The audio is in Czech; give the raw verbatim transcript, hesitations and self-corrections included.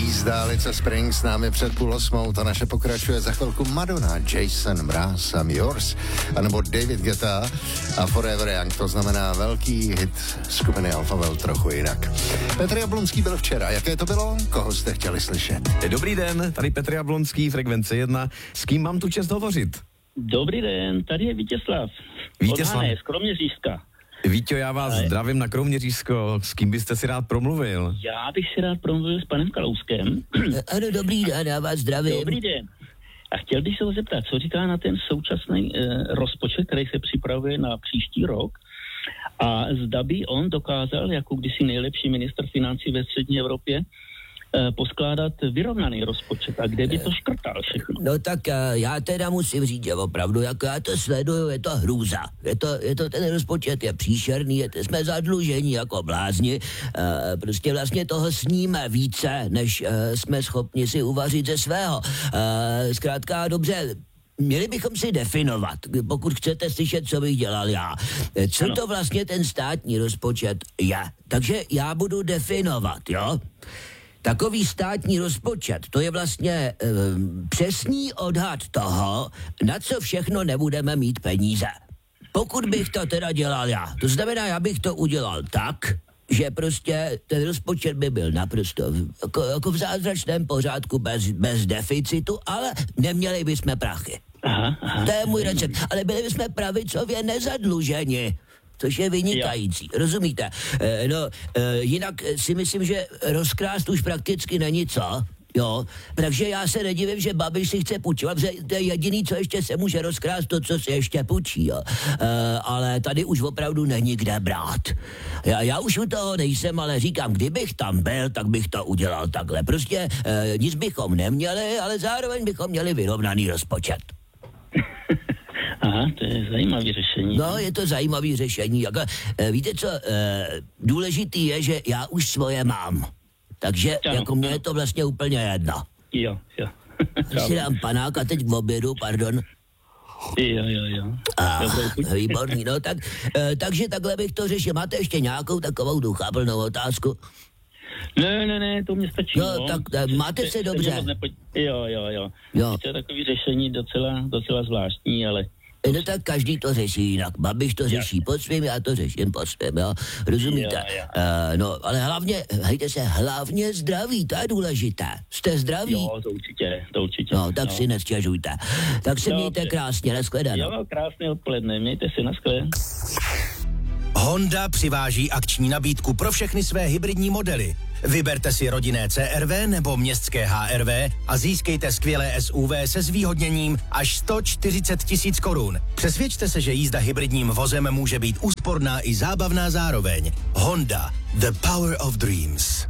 jízda Alice Springs s námi před půl osmou, to naše pokračuje za chvilku Madonna, Jason Mraz, I'm Yours, anebo David Guetta a Forever Young, to znamená velký hit skupiny Alphavel trochu jinak. Petr Jablonský byl včera, jaké to bylo? Koho jste chtěli slyšet? Dobrý den, tady Petr Jablonský, Frekvence jedna, s kým mám tu čest hovořit? Dobrý den, tady je Vítězslav. Vítězslav. Od Hané, z Kroměřížska. Víťo, já vás Ale... zdravím na Kroměřížsko, s kým byste si rád promluvil? Já bych si rád promluvil s panem Kalouskem. Ano, dobrý den, já vás zdravím. Dobrý den. A chtěl bych se ho zeptat, co říká na ten současný eh, rozpočet, který se připravuje na příští rok, a zda by on dokázal, jako kdysi nejlepší ministr financí ve střední Evropě, eh, poskládat vyrovnaný rozpočet a kde by to škrtal všechno. No tak já teda musím říct, že opravdu, jako já to sleduju, je to hrůza. Je to, je to ten rozpočet je příšerný, je, jsme zadlužení jako blázni, e, prostě vlastně toho sníme více, než e, jsme schopni si uvařit ze svého. E, zkrátka dobře, měli bychom si definovat, pokud chcete slyšet, co bych dělal já. Co ano. to vlastně ten státní rozpočet je. Takže já budu definovat, jo? Takový státní rozpočet, to je vlastně um, přesný odhad toho, na co všechno nebudeme mít peníze. Pokud bych to teda dělal já, to znamená, já bych to udělal tak, že prostě ten rozpočet by byl naprosto jako, jako v zázračném pořádku bez, bez deficitu, ale neměli bychom prachy. Aha, aha. To je můj recept, ale byli bychom pravicově nezadluženi. Což je vynikající, jo. Rozumíte? E, no, e, jinak si myslím, že rozkrást už prakticky není co, jo? Takže já se nedivím, že Babiš si chce půjčovat, protože to je jediný, co ještě se může rozkrást, to, co se ještě půjčí, jo? E, ale tady už opravdu není kde brát. Já, já už u toho nejsem, ale říkám, kdybych tam byl, tak bych to udělal takhle. Prostě e, nic bychom neměli, ale zároveň bychom měli vyrovnaný rozpočet. Aha, to je zajímavé řešení. No, je to zajímavé řešení. Jako, e, víte co, e, důležitý je, že já už svoje mám. Takže ano, jako mě je to vlastně úplně jedno. Jo, jo. Si dám panák a teď k obědu, pardon. Jo, jo, jo. Ah, výborný, no tak, e, takže takhle bych to řešil. Máte ještě nějakou takovou duchaplnou otázku? Ne, ne, ne, to mě stačí. No, tak e, máte se dobře. Nepo... Jo, jo, jo. jo. To je takový řešení docela, docela zvláštní, ale... No tak každý to řeší jinak. Babiš to řeší po svým, já to řeším po svým, jo. Rozumíte? Jo, jo. Uh, no, ale hlavně, hejte se, hlavně zdraví, to je důležité. Jste zdraví? Jo, to určitě, to určitě. No, tak no. si nestěžujte. Tak se mějte krásně, nashledanou. Jo, krásné odpoledne, mějte si, nashledanou. Honda přiváží akční nabídku pro všechny své hybridní modely. Vyberte si rodinné C R V nebo městské H R V a získejte skvělé S U V se zvýhodněním až sto čtyřicet tisíc korun. Přesvědčte se, že jízda hybridním vozem může být úsporná i zábavná zároveň. Honda, the power of dreams.